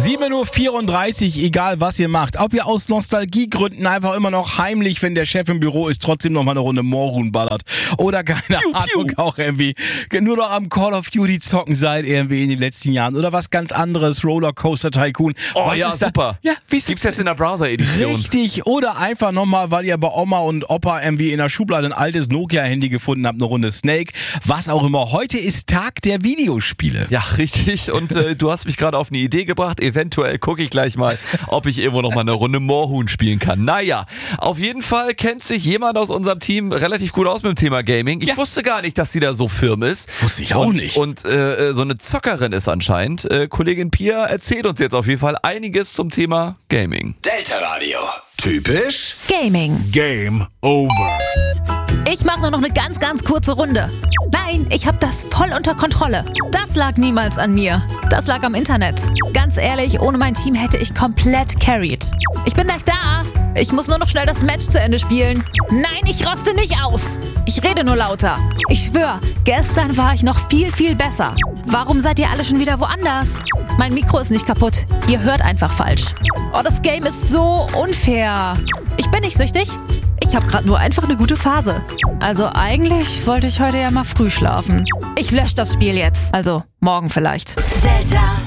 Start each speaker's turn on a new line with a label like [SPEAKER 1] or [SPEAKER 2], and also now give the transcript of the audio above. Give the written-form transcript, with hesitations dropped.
[SPEAKER 1] 7:34 Uhr, egal was ihr macht. Ob ihr aus Nostalgiegründen einfach immer noch heimlich, wenn der Chef im Büro ist, trotzdem noch mal eine Runde Moorhuhn ballert. Oder keine Ahnung, auch irgendwie nur noch am Call of Duty zocken seid irgendwie in den letzten Jahren. Oder was ganz anderes, Rollercoaster Tycoon.
[SPEAKER 2] Oh
[SPEAKER 1] was
[SPEAKER 2] ja,
[SPEAKER 1] ist da?
[SPEAKER 2] super.
[SPEAKER 1] Ja,
[SPEAKER 2] Gibt's jetzt in der Browser-Edition.
[SPEAKER 1] Richtig. Oder einfach nochmal, weil ihr bei Oma und Opa irgendwie in der Schublade ein altes Nokia-Handy gefunden habt, eine Runde Snake. Was auch immer. Heute ist Tag der Videospiele.
[SPEAKER 2] Ja, richtig. Und du hast mich gerade auf eine Idee gebracht. Eventuell gucke ich gleich mal, ob ich irgendwo noch mal eine Runde Moorhuhn spielen kann. Naja, auf jeden Fall kennt sich jemand aus unserem Team relativ gut aus mit dem Thema Gaming. Ich wusste gar nicht, dass sie da so firm ist.
[SPEAKER 1] Wusste ich auch nicht.
[SPEAKER 2] Und so eine Zockerin ist anscheinend. Kollegin Pia erzählt uns jetzt auf jeden Fall einiges zum Thema Gaming.
[SPEAKER 3] Delta Radio. Typisch
[SPEAKER 4] Gaming.
[SPEAKER 5] Game over.
[SPEAKER 4] Ich mache nur noch eine ganz, ganz kurze Runde. Nein, ich habe das voll unter Kontrolle. Das lag niemals an mir. Das lag am Internet. Ganz ehrlich, ohne mein Team hätte ich komplett carried. Ich bin gleich da. Ich muss nur noch schnell das Match zu Ende spielen. Nein, ich roste nicht aus. Ich rede nur lauter. Ich schwör, gestern war ich noch viel, viel besser. Warum seid ihr alle schon wieder woanders? Mein Mikro ist nicht kaputt. Ihr hört einfach falsch. Oh, das Game ist so unfair. Ich bin nicht süchtig. Ich habe gerade nur einfach eine gute Phase. Also eigentlich wollte ich heute ja mal früh schlafen. Ich lösche das Spiel jetzt. Also morgen vielleicht.
[SPEAKER 6] Delta.